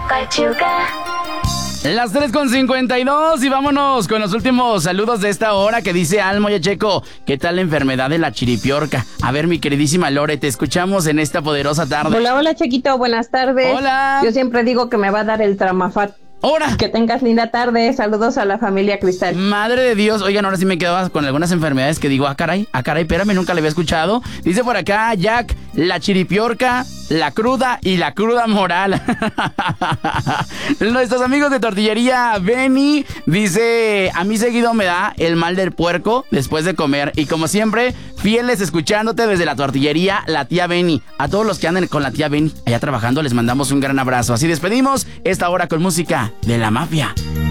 Las 3:52 y vámonos con los últimos saludos de esta hora que dice Almo y Checo. ¿Qué tal la enfermedad de la chiripiorca? A ver, mi queridísima Lore, te escuchamos en esta poderosa tarde. Hola, Chequito, buenas tardes. Hola. Yo siempre digo que me va a dar el Tramafat. ¡Hora! Que tengas linda tarde. Saludos a la familia Cristal. Madre de Dios. Oigan, ahora sí me quedo con algunas enfermedades que digo, caray, espérame, nunca le había escuchado. Dice por acá, Jack, la chiripiorca, la cruda y la cruda moral. Nuestros amigos de Tortillería Benny dice, a mí seguido me da el mal del puerco después de comer. Y como siempre, fieles escuchándote desde la tortillería, la tía Benny. A todos los que andan con la tía Benny allá trabajando, les mandamos un gran abrazo. Así despedimos esta hora con música de la mafia.